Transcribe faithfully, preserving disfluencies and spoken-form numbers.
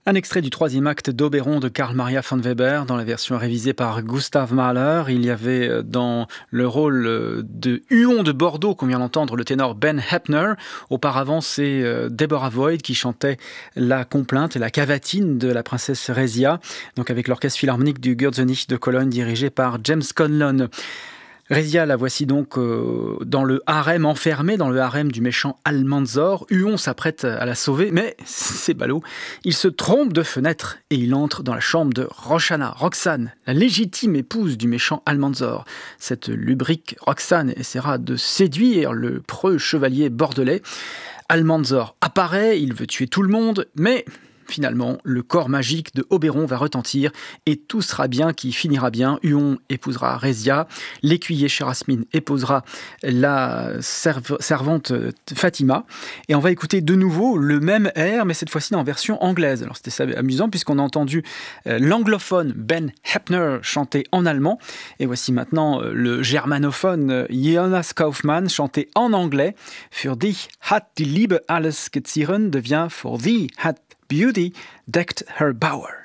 Un extrait du troisième acte d'Oberon de Karl Maria von Weber dans la version révisée par Gustav Mahler. Il y avait dans le rôle de Huon de Bordeaux qu'on vient d'entendre le ténor Ben Heppner. Auparavant, c'est Deborah Voigt qui chantait la complainte et la cavatine de la princesse Résia, donc avec l'orchestre philharmonique du Gürzenich de Cologne dirigé par James Conlon. Résia, la voici donc euh, dans le harem, enfermée dans le harem du méchant Almanzor. Huon s'apprête à la sauver, mais c'est ballot. Il se trompe de fenêtre et il entre dans la chambre de Roxana, Roxane, la légitime épouse du méchant Almanzor. Cette lubrique Roxane essaiera de séduire le preux chevalier bordelais. Almanzor apparaît, il veut tuer tout le monde, mais... Finalement, le corps magique de Oberon va retentir et tout sera bien qui finira bien. Huon épousera Résia, l'écuyer Chérasmine épousera la serv- servante Fatima. Et on va écouter de nouveau le même air, mais cette fois-ci en version anglaise. Alors c'était amusant puisqu'on a entendu l'anglophone Ben Heppner chanter en allemand. Et voici maintenant le germanophone Jonas Kaufmann chanter en anglais. Für dich hat die Liebe alles gezieren devient For thee hat Beauty decked her bower.